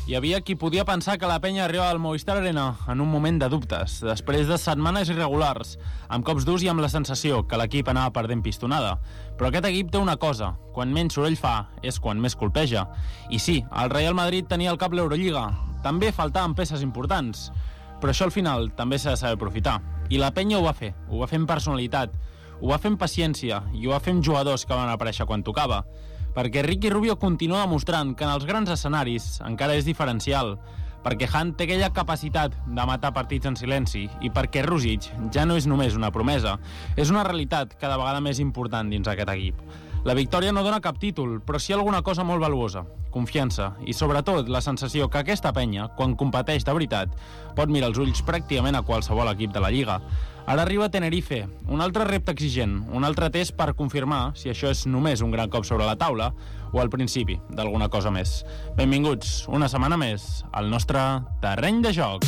Hi havia qui podia pensar que la penya arribava al Movistar Arena en un moment de dubtes, després de setmanes irregulars, amb cops durs i amb la sensació que l'equip anava perdent pistonada. Però aquest equip té una cosa, quan menys soroll fa és quan més colpeja. I sí, el Real Madrid tenia al cap l'Eurolliga, també faltaven peces importants, però això al final també s'ha de saber aprofitar. I la penya ho va fer amb personalitat, ho va fer amb paciència i ho va fer amb jugadors que van aparèixer quan tocava. Perquè Ricky Rubio continua demostrant que en els grans escenaris encara és diferencial, perquè Hunt té aquella capacitat de matar partits en silenci i perquè Rusic ja no és només una promesa, és una realitat cada vegada més important dins aquest equip. La victòria no dona cap títol, però sí alguna cosa molt valuosa, confiança i sobretot la sensació que aquesta penya, quan competeix de veritat, pot mirar els ulls pràcticament a qualsevol equip de la Lliga. Ara arriba Tenerife, un altre repte exigent, un altre test per confirmar si això és només un gran cop sobre la taula o al principi d'alguna cosa més. Benvinguts una setmana més al nostre Terreny de Joc.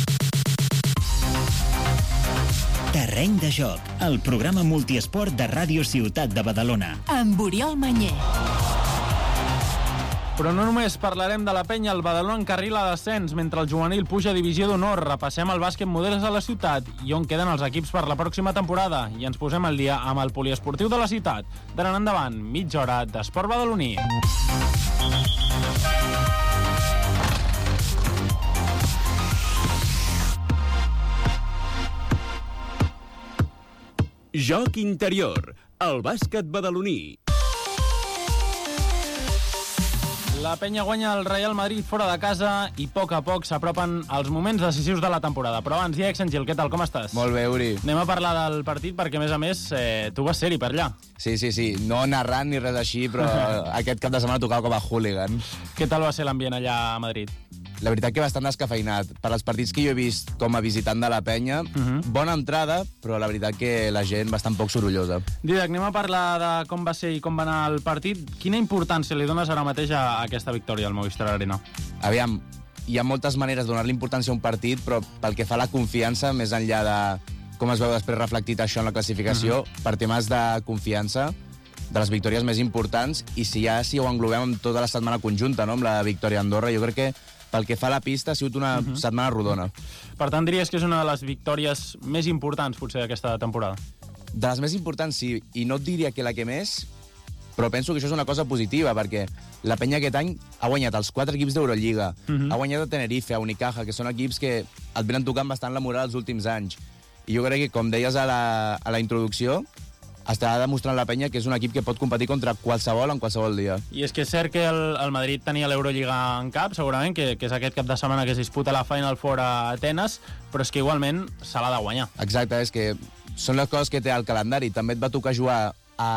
Terreny de Joc, el programa multiesport de Ràdio Ciutat de Badalona. Amb Oriol Mañé. Però no només parlarem de la penya, el Badalona encarrila descens mentre el juvenil puja a Divisió d'Honor. Repassem el bàsquet models de la ciutat i on queden els equips per la pròxima temporada. I ens posem al dia amb el poliesportiu de la ciutat. D'ara en endavant, mitja hora d'esport badaloní. Joc interior, el bàsquet badaloní. La penya guanya el Real Madrid fora de casa i a poc s'apropen els moments decisius de la temporada. Però abans, Diego Angel, què tal, com estàs? Molt bé, Uri. Anem a parlar del partit perquè, a més, tu vas ser-hi per allà. Sí, no narrant ni res així, però aquest cap de setmana tocava com a hooligan. Què tal va ser l'ambient allà a Madrid? La veritat que bastant descafeinat. Per als partits que jo he vist com a visitant de la penya, bona entrada, però la veritat que la gent bastant poc sorollosa. Didac, anem a parlar de com va ser i com va anar el partit. Quina importància li dones ara mateix a aquesta victòria al Movistar Arena? Aviam, hi ha moltes maneres de donar-li importància a un partit, però pel que fa a la confiança, més enllà de com es veu després reflectit això en la classificació, per temes de confiança, de les victòries més importants, i si ho englobem amb tota la setmana conjunta, no?, amb la victòria a Andorra, jo crec que pel que fa a la pista ha sigut una setmana rodona. Per tant, diries que és una de les victòries més importants, potser, d'aquesta temporada? De les més importants, sí, i no et diria que la que més, però penso que això és una cosa positiva, perquè la penya aquest any ha guanyat els 4 equips d'Eurolliga, ha guanyat a Tenerife, a Unicaja, que són equips que et venen tocant bastant la moral els últims anys. I jo crec que, com deies a la introducció, està demostrant la penya que és un equip que pot competir contra qualsevol en qualsevol dia. I és que és cert que el Madrid tenia l'Eurolliga en cap, segurament, que és aquest cap de setmana que es disputa la Final Four a Atenes, però és que igualment se l'ha de guanyar. Exacte, és que són les coses que té el calendari. També et va tocar jugar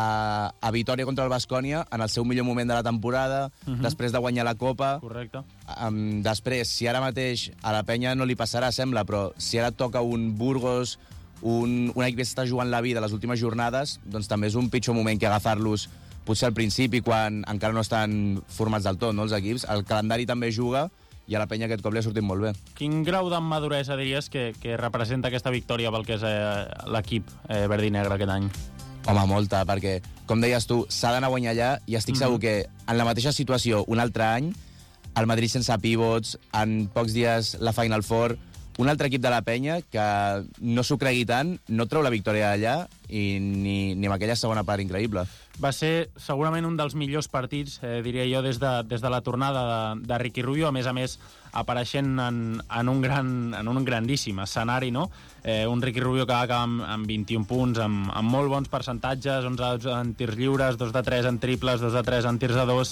a Vitòria contra el Baskonia en el seu millor moment de la temporada, després de guanyar la Copa. Correcte. Després, si ara mateix a la penya no li passarà, sembla, però si ara et toca un Burgos, un equip que està jugant la vida les últimes jornades, doncs també és un pitjor moment que agafar-los potser al principi, quan encara no estan formats del tot, no, els equips. El calendari també juga i a la penya aquest cop li ha sortit molt bé. Quin grau d'emmaduresa diries que representa aquesta victòria pel que és l'equip verd i negre aquest any? Home, molta, perquè, com deies tu, s'ha d'anar a guanyar allà i estic segur que en la mateixa situació un altre any, el Madrid sense pivots, en pocs dies la Final Four, un altre equip de la penya que no s'ho cregui tant, no treu la victòria d'allà i ni amb aquella segona part increïble. Va ser segurament un dels millors partits, diria jo, des de la tornada de Ricky Rubio, a més apareixent en un grandíssim escenari, no? Un Ricky Rubio que va acabar amb 21 punts, amb molt bons percentatges, 11 en tirs lliures, 2 de 3 en triples, 2 de 3 en tirs de 2,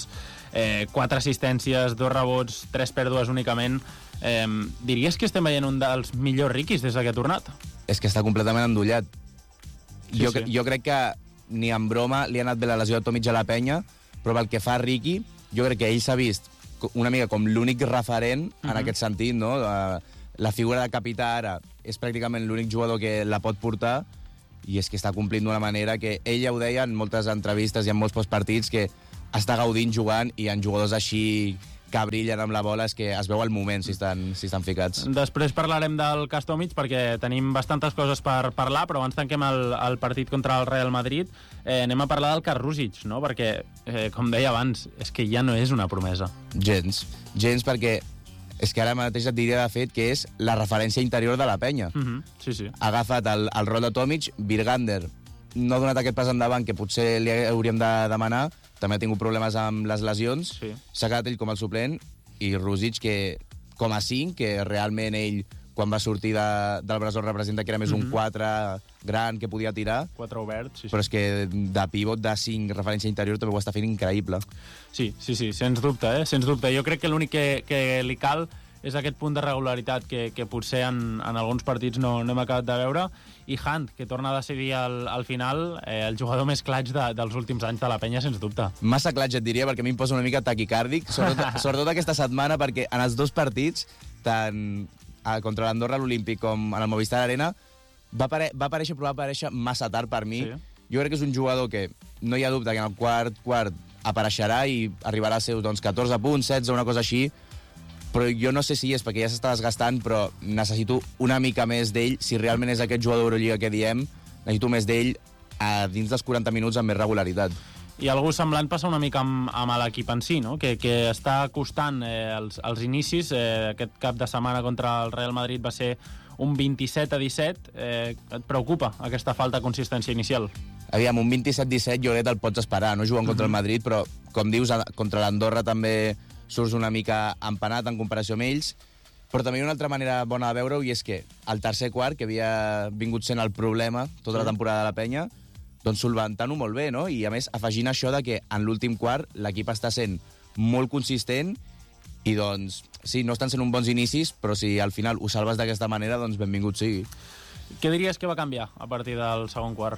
4 assistències, 2 rebots, 3 pèrdues únicament. Diries que estem veient un dels millors Riquis des que ha tornat? És que està completament endollat. Sí. Jo crec que ni en broma li ha anat bé la lesió de Tomic a la penya, però pel que fa a Ricky, jo crec que ell s'ha vist una mica com l'únic referent en aquest sentit, no? La figura de capità ara és pràcticament l'únic jugador que la pot portar, i és que està complint d'una manera que ell ja ho deia en moltes entrevistes i en molts postpartits, que està gaudint jugant, i en jugadors així que brillen amb la bola és que es veu al moment si estan ficats. Després parlarem del cas Tomic perquè tenim bastantes coses per parlar, però abans tanquem el partit contra el Real Madrid. Anem a parlar del cas Rusic, no? Perquè, com deia abans, és que ja no és una promesa. Gens, perquè És que ara mateix et diria, de fet, que és la referència interior de la penya. Sí. Ha agafat el rol de Tomic, Virgander no ha donat aquest pas endavant que potser li hauríem de demanar, també ha tingut problemes amb les lesions, s'ha quedat ell com el suplent, i Rússic, que com a 5, que realment ell, quan va sortir del Brasol, representa que era més un 4 gran que podia tirar. 4 obert, sí. Però és que de pivot de 5, referència interior, també ho està fent increïble. Sí, sens dubte, Sens dubte. Jo crec que l'únic que li cal és aquest punt de regularitat que potser en alguns partits no hem acabat de veure. I Hunt, que torna a decidir al final el jugador més clutch dels últims anys de la penya, sens dubte. Massa clutch, et diria, perquè a mi em posa una mica taquicàrdic, sobretot aquesta setmana, perquè en els 2 partits, tant contra l'Andorra, l'Olímpic, com en el Movistar Arena, va aparèixer massa tard per mi. Sí. Jo crec que és un jugador que no hi ha dubte que en el quart apareixerà i arribarà a ser 14 punts, 16, una cosa així, però jo no sé si és perquè ja s'està desgastant, però necessito una mica més d'ell. Si realment és aquest jugador d'Eurolliga que diem, necessito més d'ell dins dels 40 minuts amb més regularitat. I algú semblant passa una mica amb l'equip en si, no? que està costant els inicis. Aquest cap de setmana contra el Real Madrid va ser un 27-17. Et preocupa aquesta falta de consistència inicial? Aviam, un 27-17 jo crec que el pots esperar, no jugant contra el Madrid, però, com dius, contra l'Andorra també surts una mica empanat en comparació amb ells. Però també hi ha una altra manera bona de veure-ho, i és que el tercer quart, que havia vingut sent el problema tota la temporada de la penya, doncs solventant-ho molt bé, no? I a més, afegint això de que en l'últim quart l'equip està sent molt consistent i doncs, sí, no estan sent uns bons inicis, però si al final ho salves d'aquesta manera, doncs benvingut sigui. Què diries que va canviar a partir del segon quart?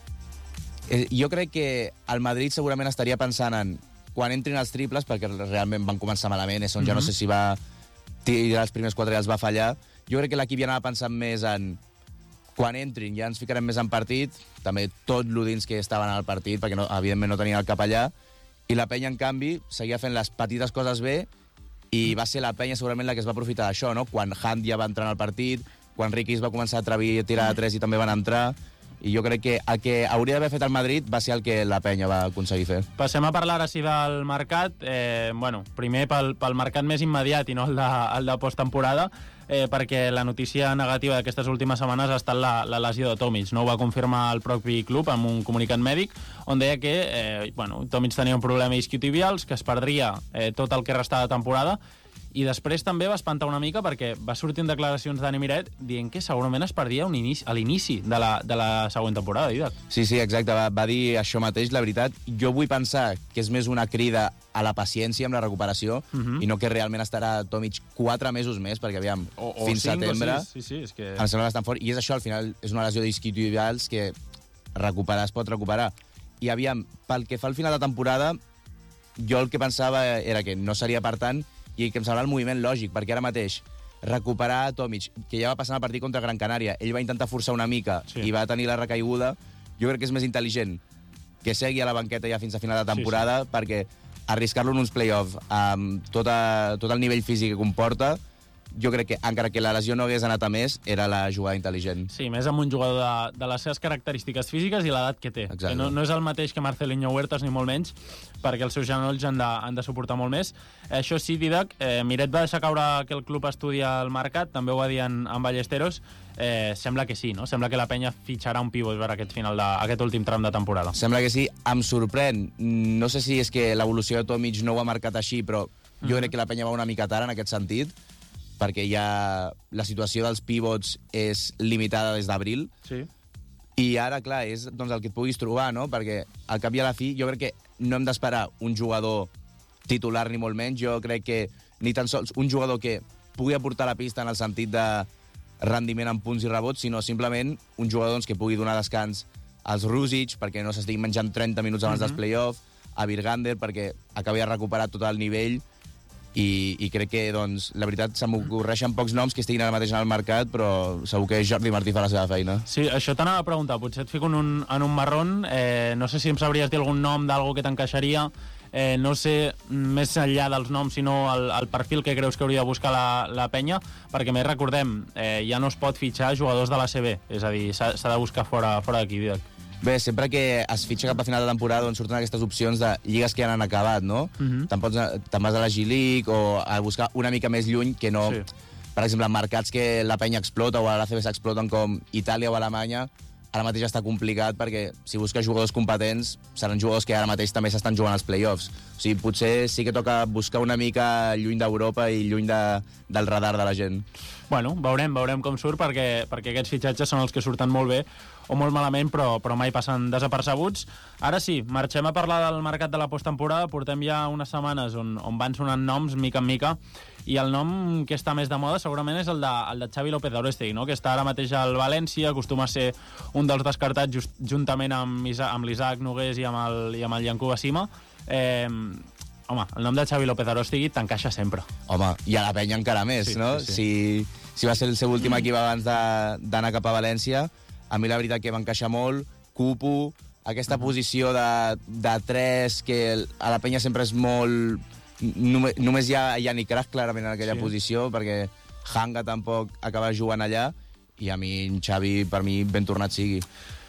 Jo crec que el Madrid segurament estaria pensant en quan entrin els triples, perquè realment van començar malament, és on ja no sé si va tirar els primers 4 i els va fallar. Jo crec que l'equip ja anava pensant més en quan entrin ja ens ficarem més en partit, també tot l'udins que estaven al partit, perquè evidentment no tenien el cap allà, i la penya, en canvi, seguia fent les petites coses bé, i va ser la penya segurament la que es va aprofitar d'això, no? Quan Hunt ja va entrar al partit, quan Ricky es va començar a atrevir a tirar de 3 i també van entrar, i jo crec que el que hauria d'haver fet el Madrid va ser el que la penya va aconseguir fer. Passem a parlar ara sí del mercat. Primer pel mercat més immediat i no el de posttemporada, perquè la notícia negativa d'aquestes últimes setmanes ha estat la lesió de Tomic. No ho va confirmar el propi club amb un comunicat mèdic, on deia que Tomic tenia un problema isquiotibials, que es perdria tot el que restava de temporada, i després també va espantar una mica perquè va sortir en declaracions d'Ani Miret dient que segurament es perdia a l'inici de la següent temporada, Didac. Sí, exacte, va dir això mateix, la veritat. Jo vull pensar que és més una crida a la paciència amb la recuperació i no que realment estarà Tomic 4 mesos més, perquè aviam, fins setembre és que em sembla bastant fort, i és això, al final és una lesió d'isquiotibials que es pot recuperar. I aviam, pel que fa al final de temporada, jo el que pensava era que no seria per tant, i que em sembla el moviment lògic, perquè ara mateix recuperar Tomic, que ja va passar el partit contra Gran Canària, ell va intentar forçar una mica i va tenir la recaiguda, jo crec que és més intel·ligent que segui a la banqueta ja fins a final de temporada, perquè arriscar-lo en uns play-off amb tot el nivell físic que comporta, jo crec que, encara que la lesió no hagués anat a més, era la jugada intel·ligent. Sí, més amb un jugador de les seves característiques físiques i l'edat que té. Que no és el mateix que Marcelinho Huertas, ni molt menys, perquè els seus genolls han de suportar molt més. Això sí, Didac, Miret va deixar caure que el club estudia el mercat, també ho va dir en Ballesteros. Sembla que sí, no? Sembla que la penya fitxarà un pivot per aquest últim tram de temporada. Sembla que sí. Em sorprèn. No sé si és que l'evolució de Tomic no ho ha marcat així, però jo crec que la penya va una mica tard en aquest sentit, perquè ja la situació dels pivots és limitada des d'abril. Sí. I ara, clar, és el que et puguis trobar, no? Perquè al cap i a la fi jo crec que no hem d'esperar un jugador titular ni molt menys. Jo crec que ni tan sols un jugador que pugui aportar la pista en el sentit de rendiment en punts i rebots, sinó simplement un jugador que pugui donar descans als Rússic perquè no s'estigui menjant 30 minuts abans dels play-off, a Virgander perquè acabi de recuperar tot el nivell. I crec que, doncs, la veritat, se m'ocorreixen pocs noms que estiguin ara mateix en el mercat, però segur que Jordi Martí fa la seva feina. Sí, això t'anava a preguntar. Potser et fico en un marrón. No sé si em sabries dir algun nom d'algú que t'encaixaria. No sé, més enllà dels noms, sinó el perfil que creus que hauria de buscar la penya, perquè més recordem, ja no es pot fitxar jugadors de la CB, és a dir, s'ha de buscar fora d'aquí, Didac. Bé, sempre que es fitxa cap a final de temporada doncs surten aquestes opcions de lligues que ja han acabat, no? Te'n vas a la G-League o a buscar una mica més lluny que no... Sí. Per exemple, en mercats que la penya explota o a l'ACB s'exploten com Itàlia o Alemanya, ara mateix està complicat perquè si busques jugadors competents seran jugadors que ara mateix també s'estan jugant als play-offs. O sigui, potser sí que toca buscar una mica lluny d'Europa i lluny del radar de la gent. Bueno, veurem com surt, perquè aquests fitxatges són els que surten molt bé o molt malament, però mai passen desapercebuts. Ara sí, marxem a parlar del mercat de la posttemporada. Portem ja unes setmanes on van sonant noms mica en mica, i el nom que està més de moda segurament és el de Xavi López Aróstegui, no? Que està ara mateix al València, acostuma a ser un dels descartats juntament amb l'Isaac Nogués i amb el Yankuba Sima. Home, el nom de Xavi López Aróstegui t'encaixa sempre. Home, i a la penya encara més, Sí, no? sí. Si va ser el seu últim equip abans d'anar cap a València, a mi la veritat que m'encaixa molt. Cupo, aquesta posició de 3, que a la penya sempre és molt... Només hi ha Yannick Krach clarament en aquella posició, perquè Hanga tampoc acaba jugant allà, i a mi en Xavi, per mi, ben tornat sigui.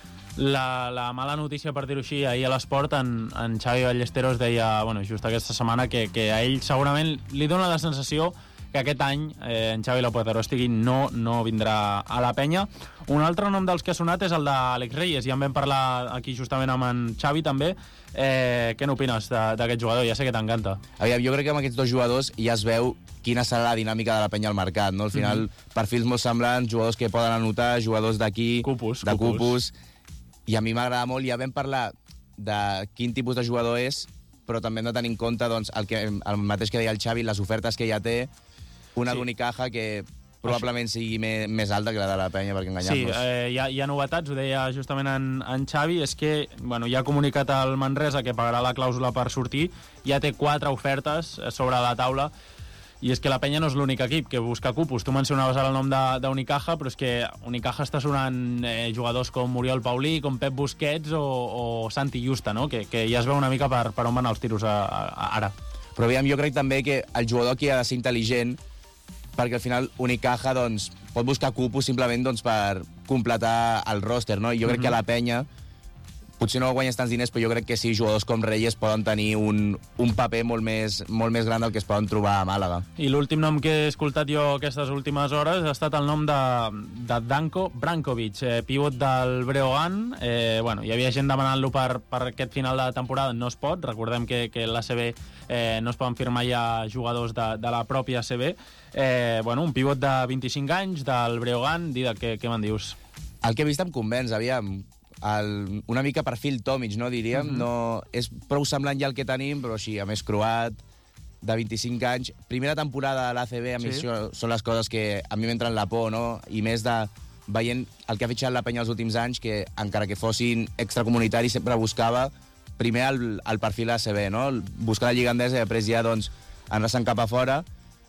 La mala notícia, per dir-ho així, ahir a l'Esport, en Xavi Ballesteros deia, bueno, just aquesta setmana, que a ell segurament li dona la sensació que aquest any en Xavi López Aróstegui no vindrà a la penya. Un altre nom dels que ha sonat és el d'Àlex Reyes, ja en vam parlar aquí justament amb en Xavi també. Què n'opines d'aquest jugador? Ja sé que t'encanta. Aviam, jo crec que amb aquests dos jugadors ja es veu quina serà la dinàmica de la penya al mercat, no? Al final, perfils molt semblants, jugadors que poden anotar, jugadors d'aquí, de Cupus. I a mi m'agrada molt, ja vam parlar de quin tipus de jugador és, però també hem de tenir en compte doncs, el mateix que deia el Xavi, les ofertes que ja té, una d'Unicaja que probablement sigui més alta que la de la penya, perquè enganyar-nos. Sí, hi ha novetats, ho deia justament en Xavi, és que ja ha comunicat al Manresa que pagarà la clàusula per sortir, ja té 4 ofertes sobre la taula, i és que la penya no és l'únic equip que busca cupos. Tu mencionaves ara el nom d'Unicaja, però és que Unicaja està sonant jugadors com Oriol Paulí, com Pep Busquets o Santi Justa, no? Que ja es veu una mica per on van els tiros ara. Però aviam, jo crec també que el jugador aquí ha de ser intel·ligent, perquè al final Unicaja doncs, pot buscar cupos simplement doncs, per completar el roster, no? I jo crec que a la penya potser no guanyes tants diners, però jo crec que sí, jugadors com Reyes poden tenir un paper molt més gran del que es poden trobar a Màlaga. I l'últim nom que he escoltat jo aquestes últimes hores ha estat el nom de Danko Brankovic, pivot del Breogán. Hi havia gent demanant-lo per aquest final de temporada, no es pot. Recordem que l'ACB no es poden firmar ja jugadors de la pròpia ACB. Un pivot de 25 anys del Breogán. Didac, què me'n dius? El que he vist em convenç, aviam. Una mica perfil Tomic, no diríem? No, és prou semblant ja el que tenim, però així, a més croat, de 25 anys. Primera temporada a l'ACB, a mi són les coses que a mi m'entren la por, no? I més de veient el que ha fitxat la penya els últims anys, que encara que fossin extracomunitaris sempre buscava primer el perfil ACB, no? Buscar la lliga andesa i després ja doncs anar-se'n cap a fora.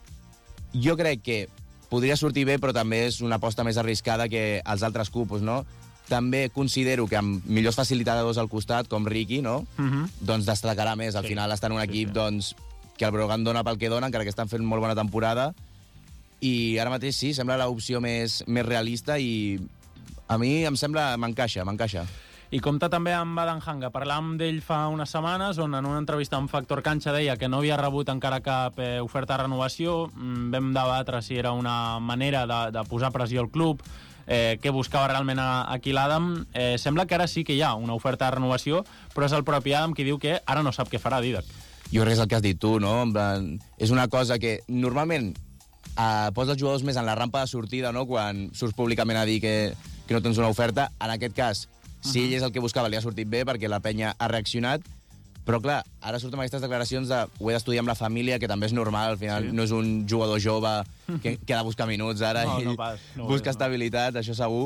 Jo crec que podria sortir bé, però també és una aposta més arriscada que els altres cupos, no? També considero que amb millors facilitadors al costat, com Ricky, no? Doncs destacarà més. Al final està en un equip doncs, que el Breogán dona pel que dona, encara que estan fent molt bona temporada. I ara mateix sí, sembla l'opció més realista i a mi em sembla, m'encaixa. I compta també amb Adam Hanga. Parlàvem d'ell fa unes setmanes, on en una entrevista amb Factor Cancha deia que no havia rebut encara cap oferta de renovació. Vam debatre si era una manera de posar pressió al club, què buscava realment aquí l'Adam. Sembla que ara sí que hi ha una oferta de renovació, però és el propi Adam qui diu que ara no sap què farà, Didac. Jo crec que és el que has dit tu, no? En plan, és una cosa que normalment posa els jugadors més en la rampa de sortida, no? Quan surts públicament a dir que no tens una oferta. En aquest cas, si ell és el que buscava, li ha sortit bé perquè la penya ha reaccionat, però clar, ara surten aquestes declaracions de ho he d'estudiar amb la família, que també és normal, al final no és un jugador jove que ha de buscar minuts ara, no busca estabilitat, això segur.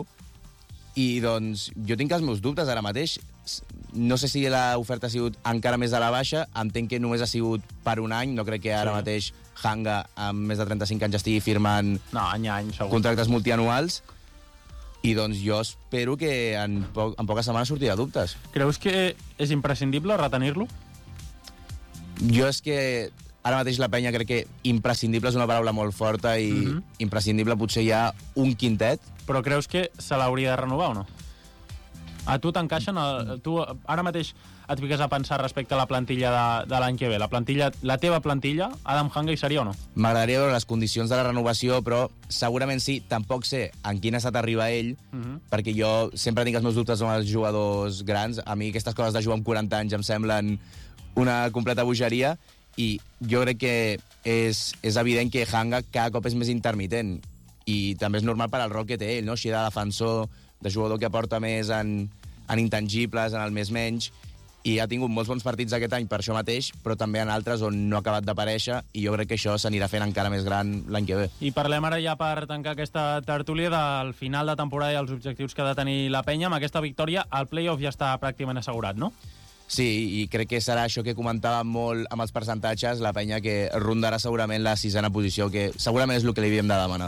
I doncs jo tinc els meus dubtes ara mateix. No sé si l'oferta ha sigut encara més a la baixa, entenc que només ha sigut per un any, no crec que ara mateix Hanga amb més de 35 anys estigui firmant any, segur. Contractes multianuals. I doncs jo espero que en poques setmanes surti de dubtes. Creus que és imprescindible retenir-lo? Jo és que ara mateix la penya crec que imprescindible és una paraula molt forta i imprescindible potser hi ha un quintet. Però creus que se l'hauria de renovar o no? A tu t'encaixen? Tu ara mateix et fiques a pensar respecte a la plantilla de l'any que ve. La teva plantilla, Adam Hanga hi seria o no? M'agradaria veure les condicions de la renovació, però segurament sí. Tampoc sé en quin estat arriba ell, perquè jo sempre tinc els meus dubtes amb els jugadors grans. A mi aquestes coses de jugar amb 40 anys em semblen una completa bogeria, i jo crec que és evident que Hanga cada cop és més intermitent, i també és normal per al rol que té ell, no? Així de defensor, de jugador que aporta més en intangibles, en el més menys, i ha tingut molts bons partits aquest any per això mateix, però també en altres on no ha acabat d'aparèixer, i jo crec que això s'anirà fent encara més gran l'any que ve. I parlem ara ja per tancar aquesta tertúlia del final de temporada i els objectius que ha de tenir la penya. Amb aquesta victòria el play-off ja està pràcticament assegurat, no? Sí, i crec que serà això que comentàvem molt amb els percentatges, la penya que rondarà segurament la 6a posició, que segurament és el que li havíem de demanar.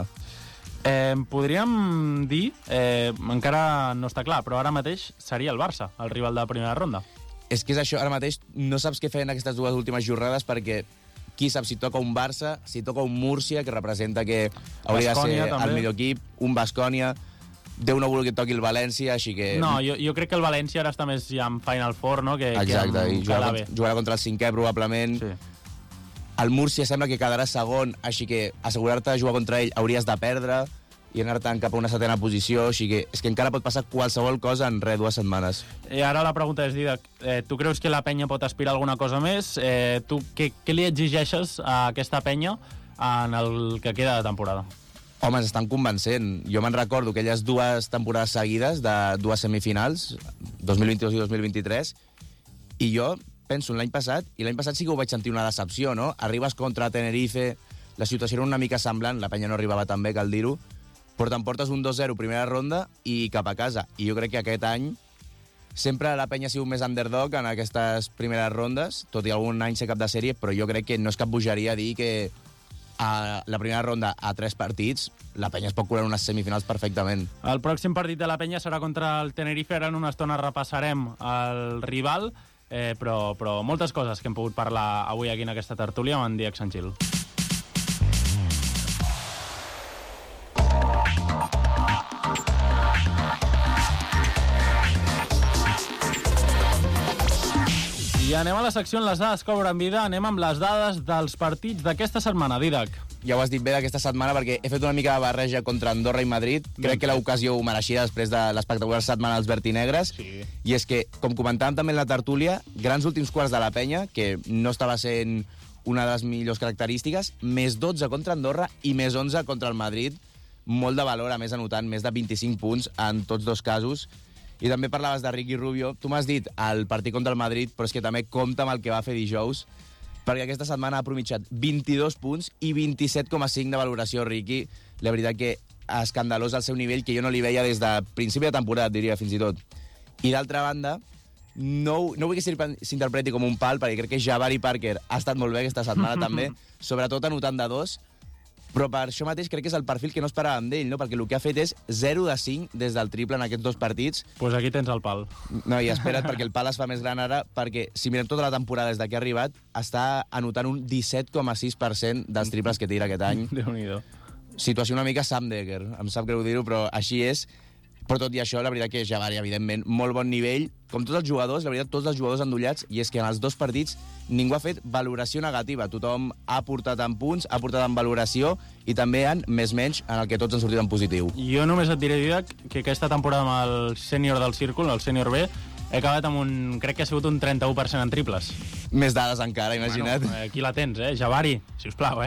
Podríem dir, encara no està clar, però ara mateix seria el Barça, el rival de la primera ronda. És que és això, ara mateix no saps què fer en aquestes dues últimes jornades, perquè qui sap si toca un Barça, si toca un Múrcia, que representa que hauria Baskonia, de ser també. el millor equip, un Baskonia, Déu no vulgui que toqui el València, així que... No, jo crec que el València ara està més ja en Final Four, no? Exacte, i Calave. jugarà contra el 5è, probablement. Sí. El Múrcia sembla que quedarà segon, així que assegurar-te de jugar contra ell hauries de perdre i anar-te'n cap a una 7a posició, així que és que encara pot passar qualsevol cosa en 2 setmanes. I ara la pregunta és, Didac, tu creus que la penya pot aspirar a alguna cosa més? Tu què li exigeixes a aquesta penya en el que queda de temporada? Home, ens estan convencent. Jo me'n recordo aquelles 2 temporades seguides de 2 semifinals, 2022 i 2023, i jo penso en l'any passat sí que ho vaig sentir una decepció, no? Arribes contra Tenerife, la situació era una mica semblant, la penya no arribava tan bé, cal dir-ho, però t'emportes un 2-0 primera ronda i cap a casa. I jo crec que aquest any sempre la penya ha sigut més underdog en aquestes primeres rondes, tot i algun any ser cap de sèrie, però jo crec que no és cap bogeria dir que a la primera ronda a 3 partits la penya es pot curar en unes semifinals perfectament. El pròxim partit de la penya serà contra el Tenerife. Ara en una estona repassarem el rival, però moltes coses que hem pogut parlar avui aquí en aquesta tertúlia amb en Didac Sanchil. I anem a la secció en les dades cobren vida. Anem amb les dades dels partits d'aquesta setmana, Didac. Ja ho has dit bé d'aquesta setmana, perquè he fet una mica de barreja contra Andorra i Madrid. Crec que l'ocasió ho mereixia després de l'espectacular setmana dels vertinegres. Sí. I és que, com comentàvem també en la tertúlia, grans últims quarts de la penya, que no estava sent una de les millors característiques, més 12 contra Andorra i més 11 contra el Madrid. Molt de valor, a més anotant més de 25 punts en tots dos casos. I també parlaves de Ricky Rubio. Tu m'has dit el partit contra el Madrid, però és que també compta amb el que va fer dijous, perquè aquesta setmana ha promitjat 22 punts i 27,5 de valoració, Ricky. La veritat que escandalós al seu nivell, que jo no li veia des de principi de temporada, diria, fins i tot. I d'altra banda, no vull que s'interpreti com un pal, perquè crec que Jabari Parker ha estat molt bé aquesta setmana també, sobretot anotant de 2, però per això mateix crec que és el perfil que no esperàvem d'ell, no? Perquè el que ha fet és 0 de 5 des del triple en aquests 2 partits. Pues aquí tens el pal. No, i espera't, perquè el pal es fa més gran ara, perquè si mirem tota la temporada des que ha arribat, està anotant un 17,6% dels triples que tira aquest any. Déu-n'hi-do. Situació una mica Sam Dekker, em sap greu dir-ho, però així és. Però tot i això, la veritat que Jabari, evidentment, molt bon nivell. Com tots els jugadors, la veritat, tots els jugadors endollats, i és que en els 2 partits ningú ha fet valoració negativa. Tothom ha portat en punts, ha portat en valoració, i també en més-menys en el que tots han sortit en positiu. Jo només et diré, Didac, que aquesta temporada amb el sènior del Círcul, el sènior B, he acabat amb crec que ha sigut un 31% en triples. Més dades encara, imagina't. Bueno, aquí la tens, Jabari, sisplau,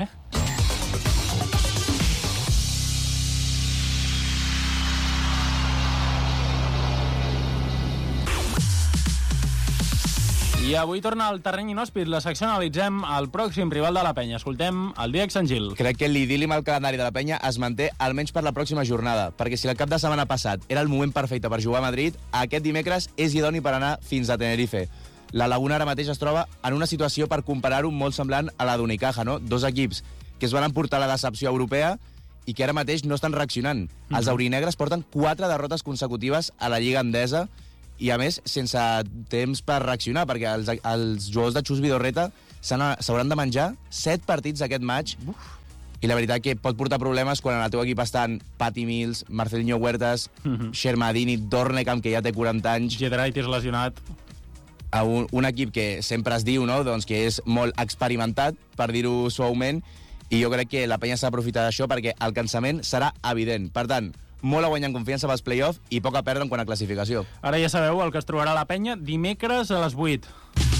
I avui torna al terreny inhòspit. La secció analitzem el pròxim rival de la penya. Escoltem el Didac Sanchil. Crec que l'idili amb el calendari de la penya es manté almenys per la pròxima jornada, perquè si el cap de setmana passat era el moment perfecte per jugar a Madrid, aquest dimecres és idoni per anar fins a Tenerife. La Laguna ara mateix es troba en una situació, per comparar-ho, molt semblant a la d'Unicaja, no? 2 equips que es van emportar la decepció europea i que ara mateix no estan reaccionant. Els aurinegres porten 4 derrotes consecutives a la Lliga Endesa, i a més sense temps per reaccionar, perquè els jugadors de Xus Vidorreta s'hauran de menjar 7 partits d'aquest maig. i la veritat que pot portar problemes quan en el teu equip estan Patty Mills, Marcelinho Huertas, Shermadini, Dornecamp, que ja té 40 anys... Giedraitis lesionat. A un equip que sempre es diu, no?, doncs que és molt experimentat, per dir-ho suaument, i jo crec que la penya s'ha d'aprofitar d'això perquè el cansament serà evident. Per tant, molt a guanyar en confiança pels play-off i poc a perdre en quant a classificació. Ara ja sabeu el que es trobarà a la penya dimecres a les 8.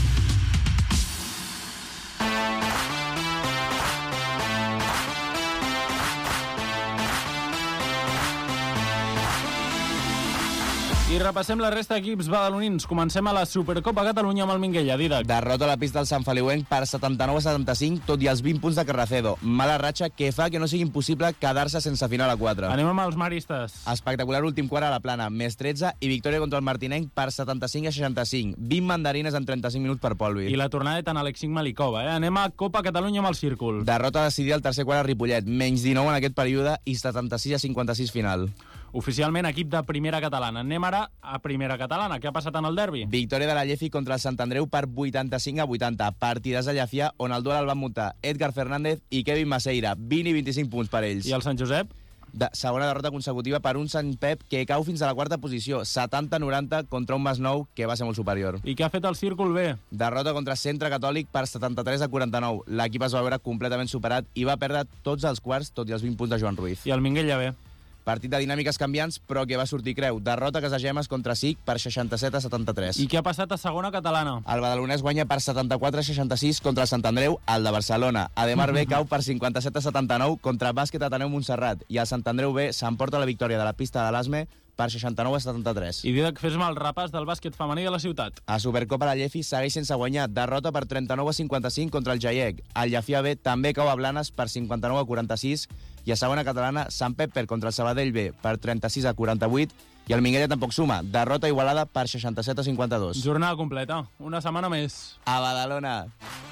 I repassem la resta d'equips badalonins. Comencem a la Supercopa Catalunya amb el Minguella, Didac. Derrota a la pista del Sant Feliuenc per 79-75, tot i els 20 punts de Carracedo. Mala ratxa que fa que no sigui impossible quedar-se sense final a 4. Anem amb els maristes. Espectacular últim quart a la Plana, més 13 i victòria contra el Martinenc per 75-65. 20 mandarines en 35 minuts per Polvi. I la tornada de tant Alexic Malikova. Anem a Copa Catalunya amb el Círcul. Derrota decidida al tercer quart a Ripollet, menys 19 en aquest període i 76-56 final. Oficialment equip de primera catalana. Anem ara a primera catalana. Què ha passat en el derbi? Victòria de la Llefi contra el Sant Andreu per 85-80. Partidàs a Llafià on el duel el van muntar Edgar Fernández i Kevin Maceira. 20 i 25 punts per ells. I el Sant Josep? Segona derrota consecutiva per un Sant Pep que cau fins a la quarta posició, 70-90 contra un Masnou que va ser molt superior. I què ha fet el Círcul B? Derrota contra Centre Catòlic per 73-49. L'equip es va veure completament superat i va perdre tots els quarts, tot i els 20 punts de Joan Ruiz. I el Minguella B? Partit de dinàmiques canviants, però que va sortir creu. Derrota a Casagemes contra SIC per 67-73. I què ha passat a segona catalana? El badalonès guanya per 74-66 contra el Sant Andreu, al de Barcelona. Ademar B cau per 57-79 contra Bàsquet Ateneu Montserrat. I el Sant Andreu B s'emporta la victòria de la pista de l'Asme per 69-73. I Didac, fes-me el repàs del bàsquet femení de la ciutat. A Supercopa la Llefi segueix sense guanyar. Derrota per 39-55 contra el Jaiec. El Llafià B també cau a Blanes per 59-46 i a segona catalana Sant Pep perd contra el Sabadell B per 36-48 i el Minguella tampoc suma. Derrota igualada per 67-52. Jornada completa. Una setmana més. A Badalona.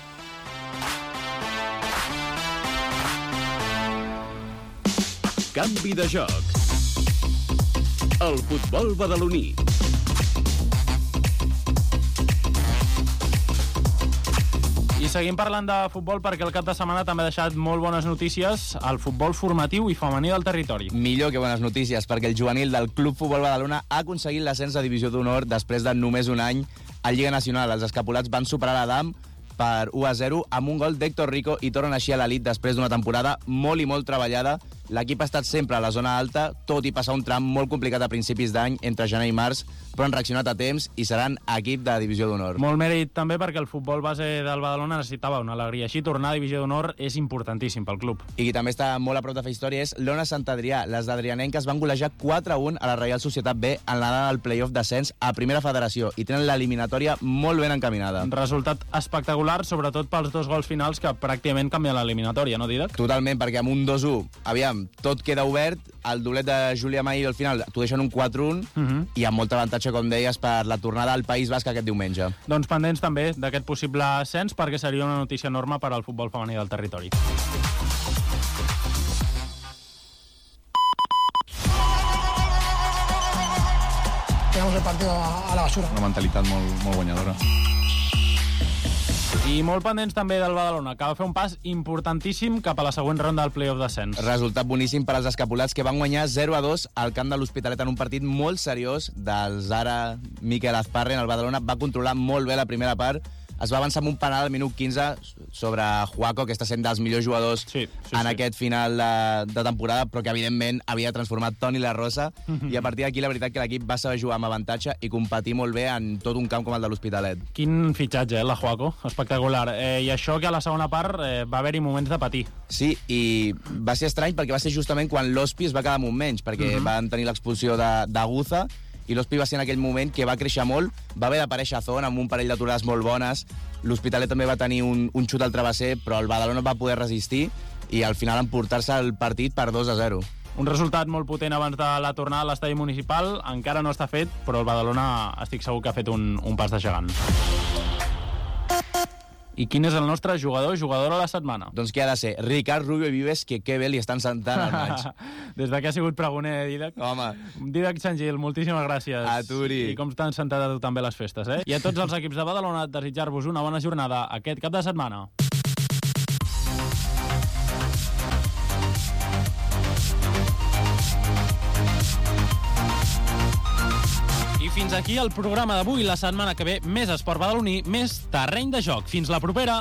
Canvi de joc. El futbol badaloní. I seguim parlant de futbol perquè el cap de setmana també ha deixat molt bones notícies al futbol formatiu i femení del territori. Millor que bones notícies, perquè el juvenil del Club Futbol Badalona ha aconseguit l'ascens a Divisió d'Honor després de només un any a Lliga Nacional. Els escapulats van superar l'Adam per 1-0 amb un gol d'Héctor Rico i tornen així a l'elit després d'una temporada molt i molt treballada. L'equip ha estat sempre a la zona alta, tot i passar un tram molt complicat a principis d'any, entre gener i març, però han reaccionat a temps i seran equip de Divisió d'Honor. Molt mèrit també perquè el futbol base del Badalona necessitava una alegria. Així tornar a Divisió d'Honor és importantíssim pel club. I qui també està molt a prop de fer història és l'Ona Sant Adrià. Les d'Adrianenques van golejar 4-1 a la Reial Societat B en l'anada del play-off d'ascens a Primera Federació i tenen l'eliminatòria molt ben encaminada. Resultat espectacular, sobretot pels dos gols finals que pràcticament canvien l'eliminatòria, no, Didac? Totalment, perquè amb un 2-1, aviam, tot queda obert, el doblet de Júlia Maí al final t'ho deixen un 4-1 i amb molt avantatge, com deies, per la tornada al País Basc aquest diumenge. Doncs pendents també d'aquest possible ascens perquè seria una notícia enorme per al futbol femení del territori. Tiramos el partido a la basura. Una mentalitat molt guanyadora. I molt pendents també del Badalona, que va fer un pas importantíssim cap a la següent ronda del play-off d'ascens. Resultat boníssim per als escapulats que van guanyar 0-2 al camp de l'Hospitalet en un partit molt seriós dels ara Miquel Azparren. El Badalona va controlar molt bé la primera part, es va avançar amb un penal al minut 15 sobre Juaco, que està sent dels millors jugadors en aquest final de temporada, però que evidentment havia transformat Toni La Rosa, i a partir d'aquí la veritat que l'equip va saber jugar amb avantatge i competir molt bé en tot un camp com el de l'Hospitalet. Quin fitxatge, la Juaco, espectacular. I això que a la segona part va haver-hi moments de patir. Sí, i va ser estrany perquè va ser justament quan l'Hospi es va quedar amb un menys, perquè van tenir l'expulsió d'Aguza, i l'Hospi va ser en aquell moment que va créixer molt, va haver d'aparèixer Zon amb un parell d'aturades molt bones, l'Hospitalet també va tenir un xut al travesser, però el Badalona va poder resistir i al final emportar-se el partit per 2-0. Un resultat molt potent abans de la tornada a l'estadi municipal, encara no està fet, però el Badalona estic segur que ha fet un pas de gegant. I quin és el nostre jugador a la setmana? Doncs què ha de ser? Ricard Rubio Vives, que bé li estan sentant al maig. Des de que ha sigut pregoner, Didac. Home. Didac Sangil, moltíssimes gràcies. A tu, Uri. I com t'han sentat a tu també les festes, eh? I a tots els equips de Badalona, desitjar-vos una bona jornada aquest cap de setmana. Fins aquí el programa d'avui. La setmana que ve, més esport badaloní, més terreny de joc. Fins la propera.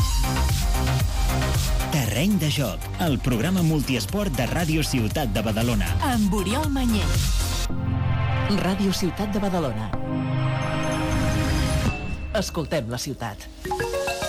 Terreny de joc, el programa multiesport de Ràdio Ciutat de Badalona. Amb Oriol Mañé. Ràdio Ciutat de Badalona. Escoltem la ciutat.